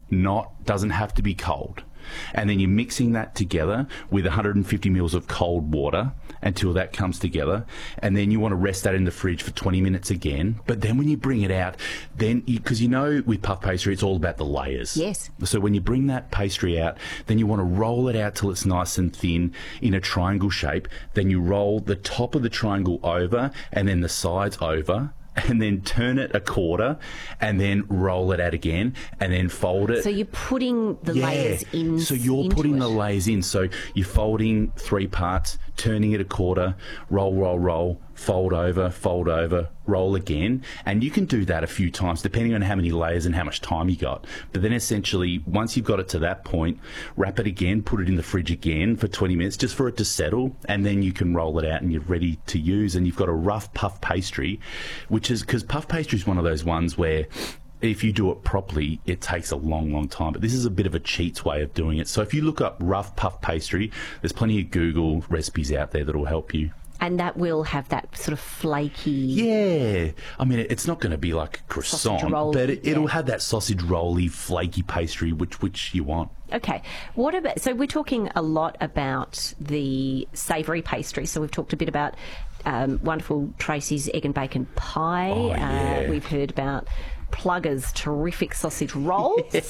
doesn't have to be cold. And then you're mixing that together with 150 mils of cold water until that comes together. And then you want to rest that in the fridge for 20 minutes again. But then when you bring it out, then because with puff pastry, it's all about the layers. Yes. So when you bring that pastry out, then you want to roll it out till it's nice and thin in a triangle shape. Then you roll the top of the triangle over and then the sides over, and then turn it a quarter and then roll it out again and then fold it. So you're putting the layers in. So you're putting the layers in. So you're folding 3 parts, turning it a quarter, roll, fold over, roll again. And you can do that a few times depending on how many layers and how much time you got. But then essentially, once you've got it to that point, wrap it again, put it in the fridge again for 20 minutes just for it to settle, and then you can roll it out and you're ready to use. And you've got a rough puff pastry, which is because puff pastry is one of those ones where if you do it properly, it takes a long, long time. But this is a bit of a cheats way of doing it. So if you look up rough puff pastry, there's plenty of Google recipes out there that will help you. And that will have that sort of flaky... Yeah. I mean, it's not going to be like a croissant, but it'll have that sausage rolly, flaky pastry, which you want. Okay. What about... So we're talking a lot about the savoury pastry. So we've talked a bit about wonderful Tracy's egg and bacon pie. Oh, yeah. We've heard about Plugger's terrific sausage rolls.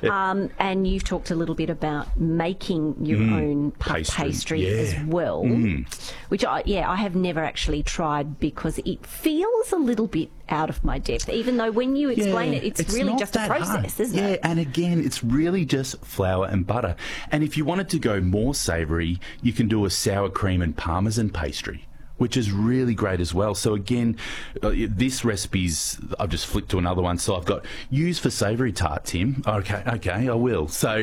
And you've talked a little bit about making your own puff pastry as well, which I have never actually tried because it feels a little bit out of my depth, even though when you explain it's really just a process, isn't it? Yeah, and again, it's really just flour and butter. And if you wanted to go more savoury, you can do a sour cream and parmesan pastry, which is really great as well. So again, this recipe's, I've just flicked to another one. So I've got use for savoury tart, Tim. Okay, I will. So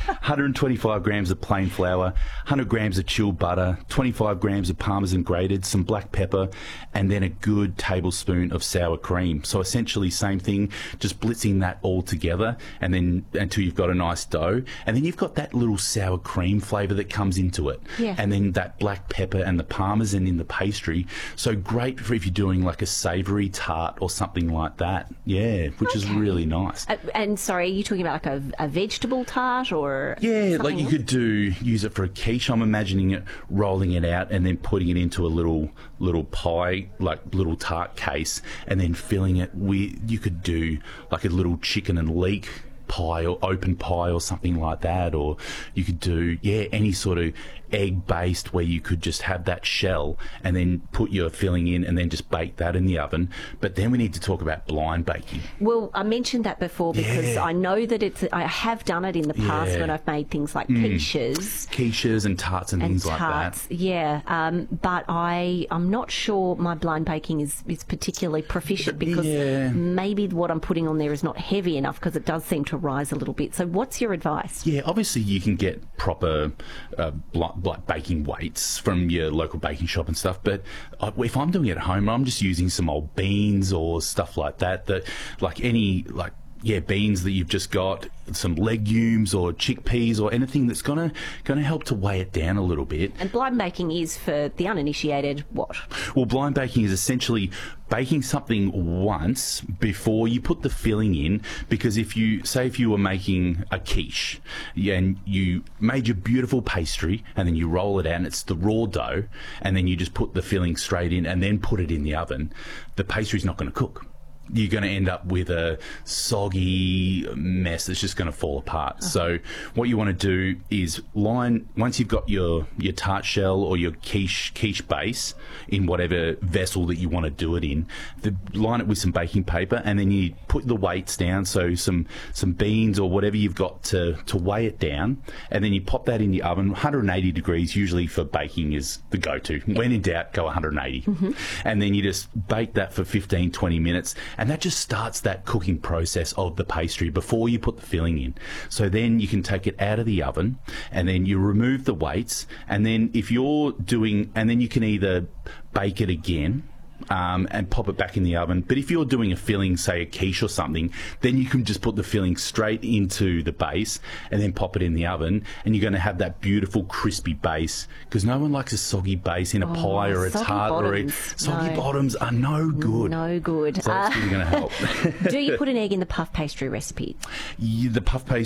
125 grams of plain flour, 100 grams of chilled butter, 25 grams of parmesan grated, some black pepper, and then a good tablespoon of sour cream. So essentially same thing, just blitzing that all together and then until you've got a nice dough. And then you've got that little sour cream flavour that comes into it. Yeah. And then that black pepper and the parmesan in the pastry. So great for if you're doing like a savoury tart or something like that. Yeah, which is really nice. And sorry, are you talking about like a vegetable tart or like you could use it for a quiche. I'm imagining it, rolling it out and then putting it into a little pie, like little tart case, and then filling it with, you could do like a little chicken and leek pie or open pie or something like that, or you could do any sort of egg based where you could just have that shell and then put your filling in and then just bake that in the oven. But then we need to talk about blind baking. Well, I mentioned that before because I know that I have done it in the past when I've made things like quiches and tarts and things like that. But I'm not sure my blind baking is particularly proficient because maybe what I'm putting on there is not heavy enough because it does seem to rise a little bit. So what's your advice? Yeah, obviously you can get proper baking weights from your local baking shop and stuff, but if I'm doing it at home, I'm just using some old beans or stuff like that, beans that you've just got, some legumes or chickpeas or anything that's gonna help to weigh it down a little bit. And blind baking is, for the uninitiated, what? Well, blind baking is essentially baking something once before you put the filling in, because if you were making a quiche and you made your beautiful pastry and then you roll it out and it's the raw dough and then you just put the filling straight in and then put it in the oven, the pastry's not going to cook. You're going to end up with a soggy mess that's just going to fall apart. So what you want to do is once you've got your tart shell or your quiche base in whatever vessel that you want to do it in, line it with some baking paper, and then you put the weights down, so some beans or whatever you've got to weigh it down, and then you pop that in the oven. 180 degrees usually for baking is the go-to. When in doubt, go 180. And then you just bake that for 15-20 minutes. And that just starts that cooking process of the pastry before you put the filling in. So then you can take it out of the oven and then you remove the weights. And then and then you can either bake it again and pop it back in the oven. But if you're doing a filling, say a quiche or something, then you can just put the filling straight into the base and then pop it in the oven, and you're going to have that beautiful crispy base, because no one likes a soggy base in a pie or a tart. Soggy bottoms are no good. No good. So that's really going to help. Do you put an egg in the puff pastry recipe? The puff pastry